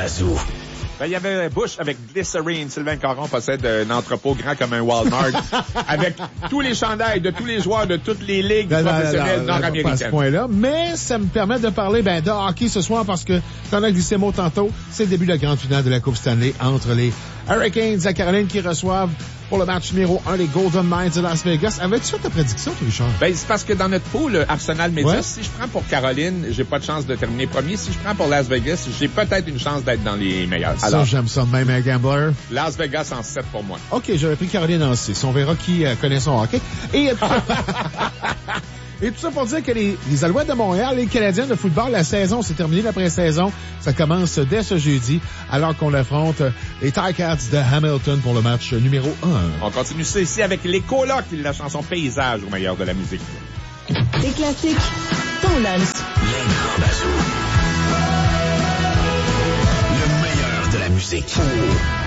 Bazou. Ben, il y avait Bush avec Glycerine. Sylvain Caron possède un entrepôt grand comme un Walmart avec tous les chandails de tous les joueurs de toutes les ligues professionnelles nord-américaines. Pas à ce point-là, mais ça me permet de parler de hockey ce soir parce que, t'en as glissé mot tantôt, c'est le début de la grande finale de la Coupe Stanley entre les Hurricanes à Caroline qui reçoivent pour le match numéro 1 les Golden Knights de Las Vegas. Avais-tu fait ta prédiction, toi, Richard? Ben, c'est parce que dans notre pool Arsenal Média, Ouais. si je prends pour Caroline, j'ai pas de chance de terminer premier. Si je prends pour Las Vegas, j'ai peut-être une chance d'être dans les meilleurs. Alors, ça, j'aime ça de même, un gambler. Las Vegas en 7 pour moi. OK, j'aurais pris Caroline en 6. On verra qui connaît son hockey. Et tout ça pour dire que les Alouettes de Montréal, les Canadiens de football, la saison, c'est terminé la pré-saison. Ça commence dès ce jeudi, alors qu'on affronte les Ticats de Hamilton pour le match numéro 1. On continue ça ici avec les colocs, la chanson Paysage au meilleur de la musique. Les classiques, ton lunch. Les grands Bazou. Le meilleur de la musique.